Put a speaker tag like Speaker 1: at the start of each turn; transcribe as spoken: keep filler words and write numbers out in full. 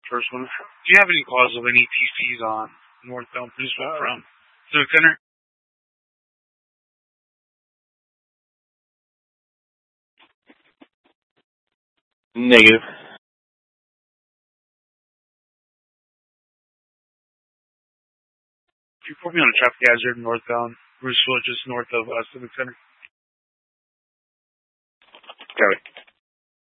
Speaker 1: First one. Do you have any calls of any T Cs on northbound Bruceville from Civic Center?
Speaker 2: Negative.
Speaker 1: If you put me on a traffic hazard northbound Bruceville, just north of uh, Civic Center.
Speaker 2: Got it.